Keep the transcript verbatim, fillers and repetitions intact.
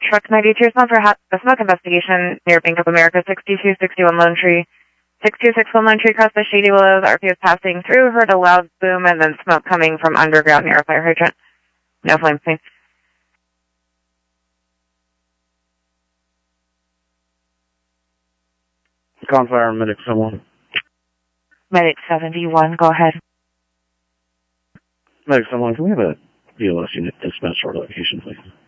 Truck ninety-two, smoke for a smoke investigation near Bank of America, sixty-two sixty-one Lone Tree. sixty-two sixty-one Lone Tree across the Shady Willows. R P is passing through, heard a loud boom, and then smoke coming from underground near a fire hydrant. No flame seen. Confire Medic someone. Medic seventy-one, go ahead. Medic someone, can we have a B L S unit dispatch to our location, please?